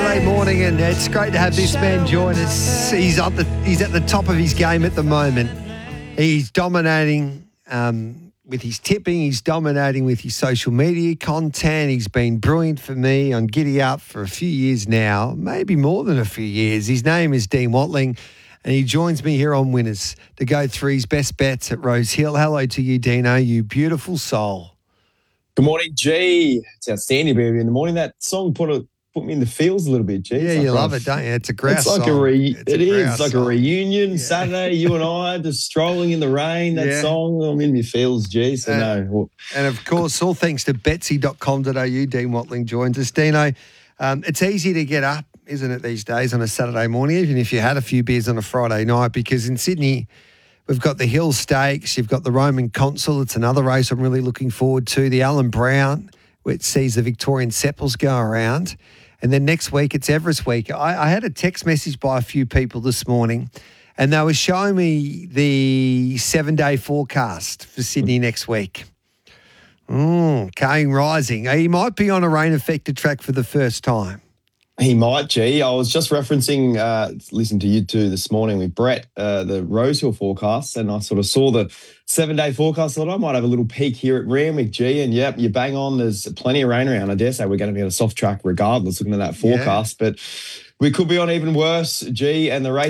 Saturday morning, and it's great to have this man join us. He's at the top of his game at the moment. He's dominating with his tipping. He's dominating with his social media content. He's been brilliant for me on Giddy Up for a few years now, maybe more than a few years. His name is Dean Watling, and he joins me here on Winners to go through his best bets at Rose Hill. Hello to you, Dino, you beautiful soul. Good morning, G. It's outstanding, baby. In the morning, that song put me in the feels a little bit, G. Yeah, you love it, don't you? It's a grouse song. It is like a reunion. Yeah. Saturday, you and I just strolling in the rain. That song, I'm in my feels, G. So no. And of course, all thanks to betsy.com.au, Dean Watling joins us. Dino, it's easy to get up, isn't it, these days on a Saturday morning, even if you had a few beers on a Friday night, because in Sydney, we've got the Hill Stakes, you've got the Roman Consul. It's another race I'm really looking forward to. The Alan Brown, which sees the Victorian Seppels go around. And then next week, it's Everest Week. I had a text message by a few people this morning, and they were showing me the 7-day forecast for Sydney next week. Kane rising. He might be on a rain-affected track for the first time. He might, G. I was just referencing, listening to you two this morning with Brett, the Rosehill forecast, and I sort of saw the 7-day forecast. I thought I might have a little peek here at Randwick, G. And yep, you bang on. There's plenty of rain around. I dare say we're going to be on a soft track regardless, looking at that forecast. But we could be on even worse, G. And the race